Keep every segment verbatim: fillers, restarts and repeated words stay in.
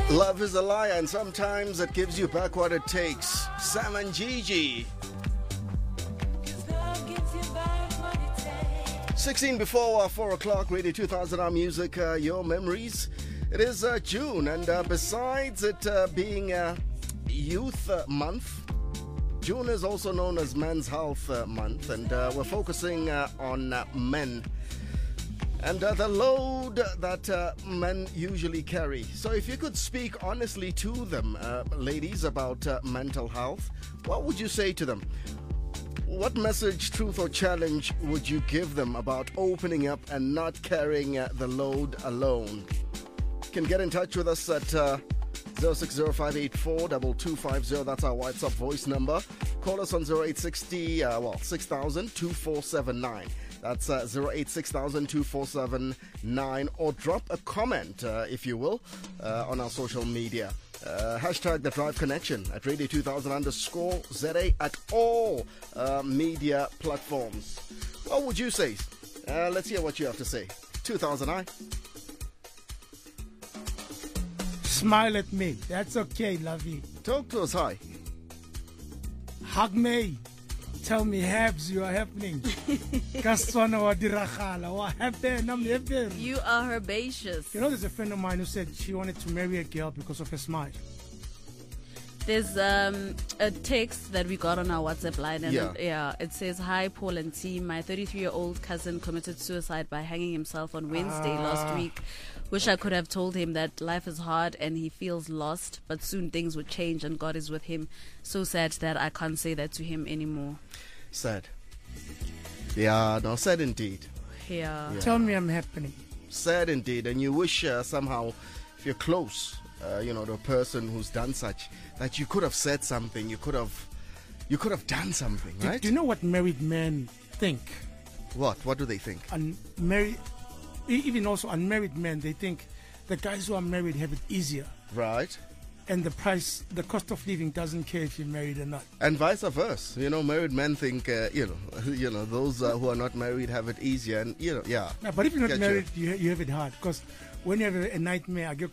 Love is a liar, and sometimes it gives you back what it takes. Sam and Gigi. sixteen before uh, four o'clock, Radio two thousand, our music, uh, your memories. It is uh, June, and uh, besides it uh, being uh, Youth uh, Month, June is also known as Men's Health uh, Month, and uh, we're focusing uh, on uh, men and uh, the load that uh, men usually carry. So if you could speak honestly to them, uh, ladies, about uh, mental health, what would you say to them? What message, truth or challenge would you give them about opening up and not carrying uh, the load alone? You can get in touch with us at uh, zero six zero five eight four two two five zero. That's our WhatsApp voice number. Call us on zero eight six zero, uh, well, six thousand, two four seven nine. That's uh, zero eight six thousand, two four seven nine. Or drop a comment, uh, if you will, uh, on our social media. Uh, hashtag The Drive Connection at Radio two thousand underscore Z A at all uh, media platforms. What would you say? Uh, let's hear what you have to say. two thousand I. Smile at me. That's okay, lovey. Talk to us, hi. Hug me. Tell me, Habs, you are happening. Kaswana wa diragala. What happened? I'm happy. You are herbaceous. You know, there's a friend of mine who said she wanted to marry a girl because of her smile. There's um, a text that we got on our WhatsApp line, and Yeah. it, yeah, it says, "Hi, Paul and team. My thirty-three-year-old cousin committed suicide by hanging himself on Wednesday Ah. last week. Wish I could have told him that life is hard and he feels lost, but soon things would change and God is with him. So sad that I can't say that to him anymore." Sad. Yeah, no, sad indeed. Yeah. Yeah. Tell me I'm happening. Sad indeed. And you wish uh, somehow, if you're close, uh, you know, to a person who's done such, that you could have said something, you could have, you could have done something, Do, right? do you know what married men think? What? What do they think? Unmarried, even also unmarried men, they think the guys who are married have it easier. Right. And the price, the cost of living doesn't care if you're married or not. And vice versa. You know, married men think, uh, you know, you know, those uh, who are not married have it easier, and you know, yeah. No, but if you're not Get married, you. You, you have it hard. Because when you have a, a nightmare, I get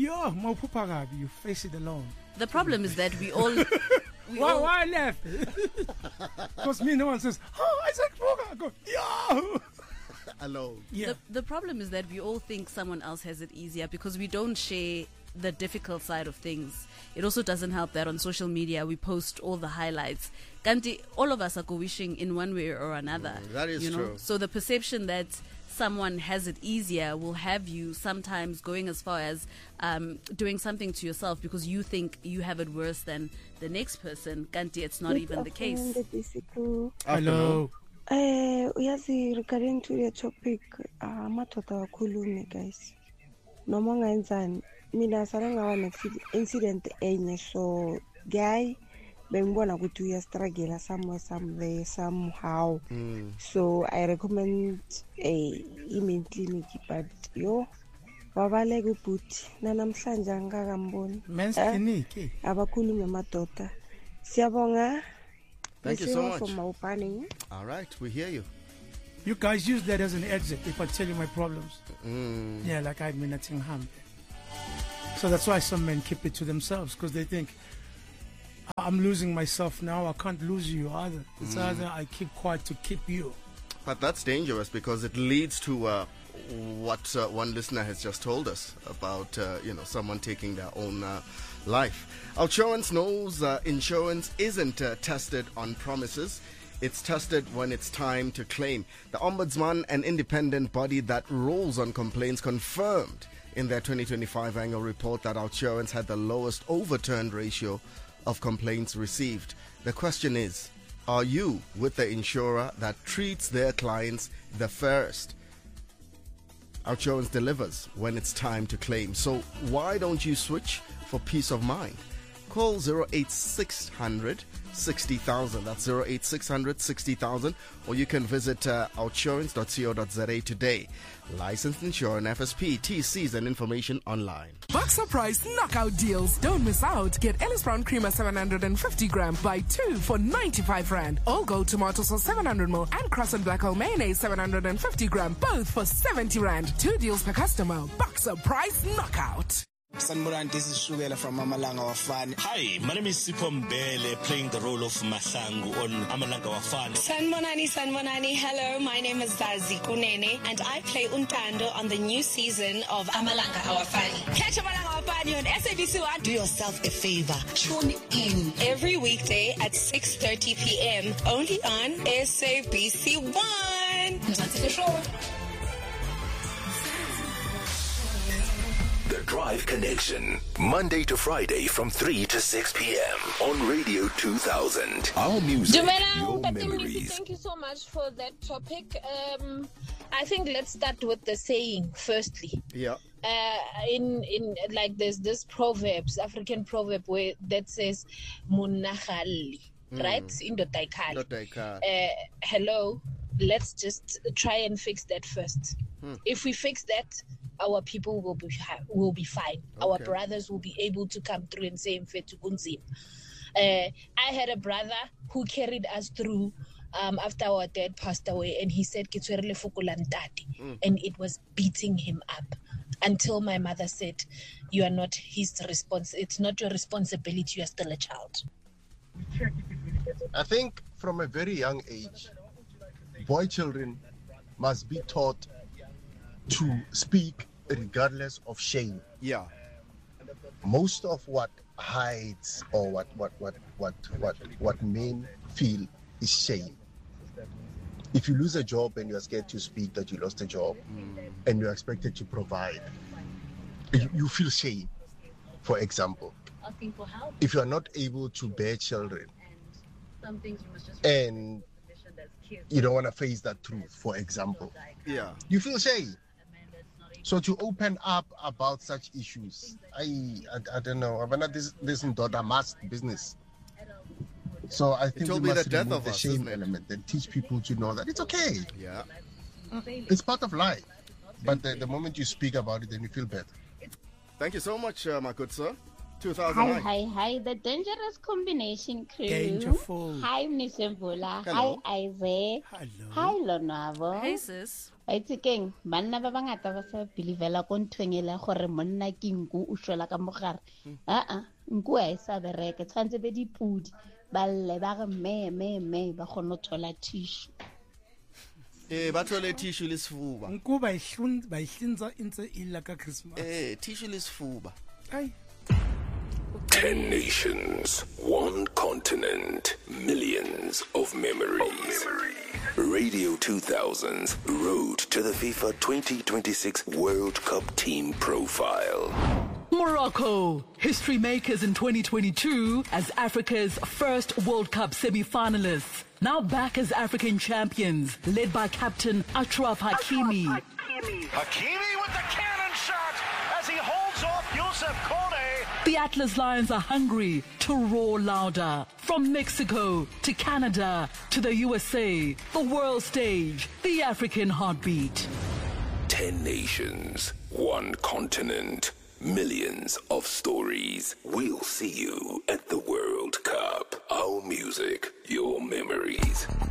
you face it alone. The problem is that we all... we Why, all why left? Because me, no one says, oh, Isaac Broga. I go, yeah. Alone. Yeah. The, the problem is that we all think someone else has it easier because we don't share the difficult side of things. It also doesn't help that on social media we post all the highlights. Kanti, all of us are wishing in one way or another. Mm, that is you know? true. So the perception that someone has it easier will have you sometimes going as far as um, doing something to yourself because you think you have it worse than the next person. Kanti, it's not Good even the case. afternoon, Hello. Eh, uyazi regarding to the topic, ah madoda wakhulumi guys. Noma ngenzani, mina sala ngawa ne incident enye so guy bengibona ukuthi uya struggle somewhere somewhere somehow. Mm. So I recommend a immune clinic but yo wabaleka ubhuti nanamhlanje angakamboni. Men's Eh? clinic. Eh? Abakhulumi madoda. Siyabonga. Thank you so Listen much. from Maupaning. All right, we hear you. You guys use that as an exit if I tell you my problems. Mm. Yeah, like I've been nothing harm. So that's why some men keep it to themselves because they think I'm losing myself now. I can't lose you either. It's Mm. either I keep quiet to keep you. But that's dangerous because it leads to uh, what uh, one listener has just told us about, uh, you know, someone taking their own uh, life. Outsurance knows uh, insurance isn't uh, tested on promises. It's tested when it's time to claim. The Ombudsman, an independent body that rules on complaints, confirmed in their twenty twenty-five annual report that Outsurance had the lowest overturned ratio of complaints received. The question is, are you with the insurer that treats their clients the fairest? Outsurance delivers when it's time to claim. So why don't you switch for peace of mind? Call zero eight six hundred sixty thousand. That's zero eight six hundred sixty thousand. Or you can visit uh, outsurance dot co dot za today. Licensed insurance, F S P, T Cs and information online. Boxer Price knockout deals. Don't miss out. Get Ellis Brown Creamer seven hundred fifty gram. Buy two for ninety-five rand. All Gold Tomato Sauce seven hundred milliliters and Croissant Black Hole Mayonnaise seven hundred fifty gram. Both for seventy rand. Two deals per customer. Boxer Price knockout. Sanmuran, this is Shugela from Amalanga Wafani. Hi, my name is Sipho Mbele, playing the role of Mahlangu on Amalanga Wafani. Sanmonani, Sanmonani, hello, my name is Zazi Kunene, and I play Untando on the new season of Amalanga Wafani. Catch Amalanga Wafani on S A B C one. Do yourself a favor, tune in every weekday at six thirty p.m. only on S A B C one. That's the show. The Drive Connection, Monday to Friday from three to six p.m. on Radio two thousand. Our music, your memories. Thank you so much for that topic. Um, I think let's start with the saying firstly. Yeah. Uh, in in like there's this proverbs, African proverb where that says "Munakhali," mm. right? Indo Taikali. Uh Hello. Let's just try and fix that first. Hmm. If we fix that, our people will be will be fine. Okay. Our brothers will be able to come through and say Mfethu kunzima. Uh, I had a brother who carried us through um, after our dad passed away, and he said Kitwerele Fukulantati, mm. and it was beating him up until my mother said, "You are not his response. It's not your responsibility. You are still a child." I think from a very young age, boy children must be taught to speak regardless of shame. Yeah. Most of what hides or what what what what what what men feel is shame. If you lose a job and you're scared to speak that you lost a job, mm. and you're expected to provide, you, you feel shame. For example, asking for help. If you are not able to bear children, and some things you must just and you don't want to face that truth, for example, yeah, you feel shame. So to open up about such issues, I I, I don't know. I'm not this this daughter must business. So I think we must the remove the us, shame element and teach people to know that it's okay. Yeah, it's part of life. But the, the moment you speak about it, then you feel better. Thank you so much, uh, my good sir. two thousand nine. Hi, hi, hi. The dangerous combination crew. Dangerful. Hi, Miss Mvula. Hi, Isaac. Hello. Hi, Lonavo. Hey, sis. Ba itsekeng banna ba bangata ba sa belivela go nthwengela gore monna ke nku o shwela ka mogare a a nku a isa bereke tshwantse be dipudi ba lle ba re me me me ba gone thola tissue eh ba thole tissue le sifuba nku ba ihlun ba ihlinza intse illa ka Christmas eh tissue le sifuba ay Ten nations, one continent, millions of memories. Radio two thousand's Road to the FIFA twenty twenty-six World Cup Team Profile. Morocco, history makers in twenty twenty-two as Africa's first World Cup semi-finalists. Now back as African champions, led by captain Achraf Hakimi. Hakimi with the cannon shot as he holds off Youssef Kone. The Atlas Lions are hungry to roar louder. From Mexico to Canada to the U S A, the world stage, the African heartbeat. Ten nations, one continent, millions of stories. We'll see you at the World Cup. Our music, your memories.